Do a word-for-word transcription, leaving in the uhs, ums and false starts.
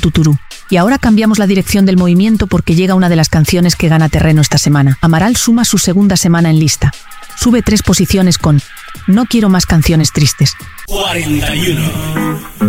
tuturú. Y ahora cambiamos la dirección del movimiento porque llega una de las canciones que gana terreno esta semana. Amaral suma su segunda semana en lista. Sube tres posiciones con No quiero más canciones tristes. cuarenta y uno.